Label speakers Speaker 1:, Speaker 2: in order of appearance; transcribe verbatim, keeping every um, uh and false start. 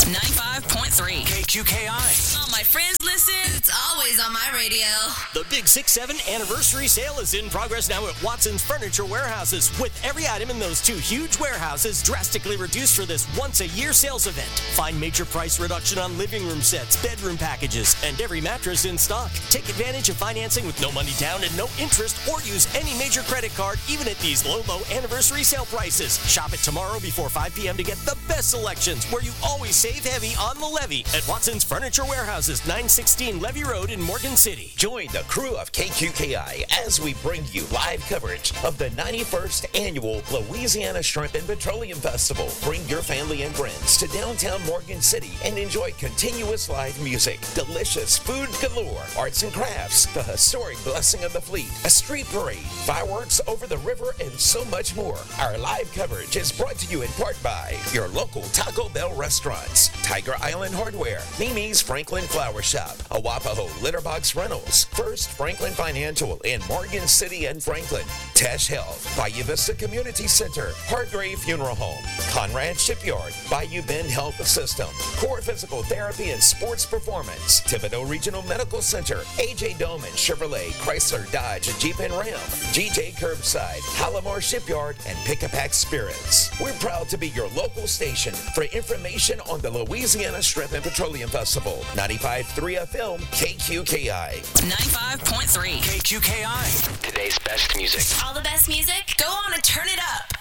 Speaker 1: ninety-five point three.
Speaker 2: K Q K I.
Speaker 1: All my friends listen. It's always on my radio.
Speaker 2: The Big six seven anniversary sale is in progress now at Watson's Furniture Warehouses, with every item in those two huge warehouses drastically reduced for this once-a-year sales event. Find major price reduction on living room sets, bedroom packages, and every mattress in stock. Take advantage of financing with no money down and no interest, or use any major credit card, even at these low, low anniversary sale prices. Shop it tomorrow before five p.m. to get the best selections, where you always save heavy on the levy at Watson's Furniture Warehouses, nine sixteen Levy Road in Morgan City.
Speaker 3: Join the crew of K Q K I as we bring you live coverage of the ninety-first Annual Louisiana Shrimp and Petroleum Festival. Bring your family and friends to downtown Morgan City and enjoy continuous live music, delicious food galore, arts and crafts, the historic Blessing of the Fleet, a street parade, fireworks over the river, and so much more. Our live coverage is brought to you in part by your local Taco Bell restaurants, Tiger Island Hardware, Mimi's Franklin Flower Shop, Awapaho Litterbox Rentals, First Franklin Financial in Morgan City and Franklin, Tesh Health, Bayou Vista Community Center, Hargrave Funeral Home, Conrad Shipyard, Bayou Bend Health System, Core Physical Therapy and Sports Performance, Thibodeau Regional Medical Center, A J Doman Chevrolet, Chrysler Dodge Jeep and Ram, G J Curbside, Palomar Shipyard, and Pick-a-Pack Spirits. We're proud to be your local station for information on the Louisiana Shrimp and Petroleum Festival. ninety-five point three F M, K Q K I.
Speaker 1: ninety-five point three.
Speaker 2: K Q K I.
Speaker 4: Today's best music.
Speaker 1: All the best music? Go on and turn it up.